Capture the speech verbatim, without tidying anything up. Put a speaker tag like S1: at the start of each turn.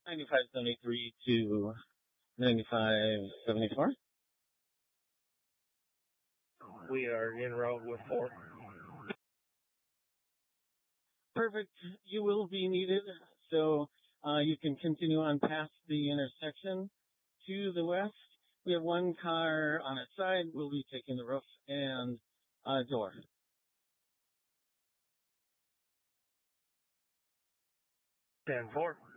S1: ninety-five seventy-three to ninety-five seventy-four.
S2: We are en route with four.
S1: Perfect. You will be needed, so uh, you can continue on past the intersection to the west. We have one car on its side. We'll be taking the roof and uh, door.
S2: ten four.